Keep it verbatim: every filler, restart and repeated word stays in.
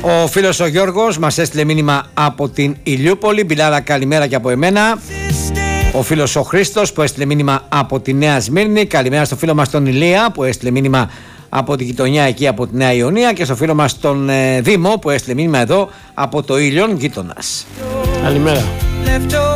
Ο φίλος ο Γιώργος μας έστειλε μήνυμα από την Ηλιούπολη. Μπιλάρα, καλημέρα και από εμένα. Ο φίλος ο Χρήστος που έστειλε μήνυμα από τη Νέα Σμύρνη. Καλημέρα στο φίλο μας τον Ηλία που έστειλε μήνυμα από την γειτονιά εκεί από τη Νέα Ιωνία. Και στο φίλο μας τον ε, Δήμο που έστειλε μήνυμα εδώ από το Ήλιον, γείτονας. Καλημέρα.